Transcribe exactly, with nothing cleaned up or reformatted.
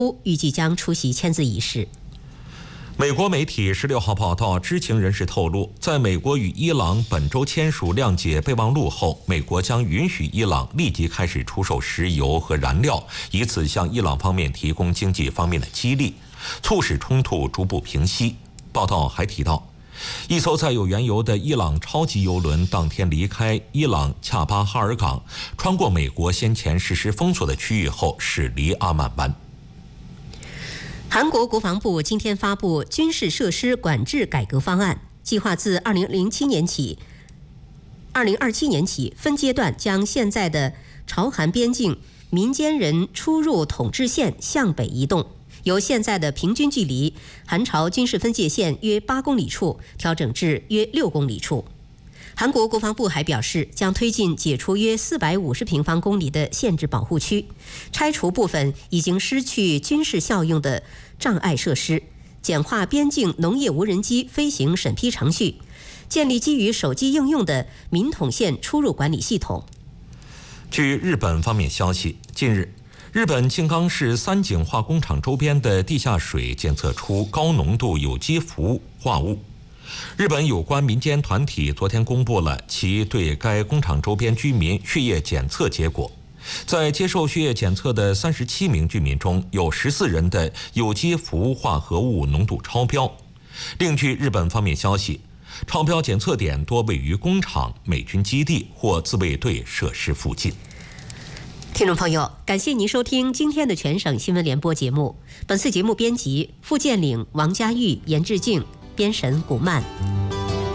预计将出席签字仪式。 美国媒体十六号报道，知情人士透露，在美国与伊朗本周签署谅解备忘录后，美国将允许伊朗立即开始出售石油和燃料，以此向伊朗方面提供经济方面的激励，促使冲突逐步平息。报道还提到，一艘载有原油的伊朗超级油轮当天离开伊朗恰巴哈尔港，穿过美国先前实施封锁的区域后驶离阿曼湾。 韩国国防部今天发布军事设施管制改革方案，计划自二零零七年起、二零二七年起分阶段将现在的朝韩边境民间人出入统治线向北移动，由现在的平均距离韩朝军事分界线约八公里处调整至约六公里处。韩国国防部还表示，将推进解除约四百五十平方公里的限制保护区，拆除部分已经失去军事效用的障碍设施，简化边境农业无人机飞行审批程序，建立基于手机应用的民统线出入管理系统。 据日本方面消息，近日日本静冈市三井化工厂周边的地下水检测出高浓度有机氟化物。日本有关民间团体昨天公布了其对该工厂周边居民血液检测结果，在接受血液检测的三十七名居民中，有十四人的有机氟化合物浓度超标。另据日本方面消息，超标检测点多位于工厂、美军基地或自卫队设施附近。 听众朋友，感谢您收听今天的全省新闻联播节目。本次节目编辑付建岭、王佳玉、严志静，编审古曼。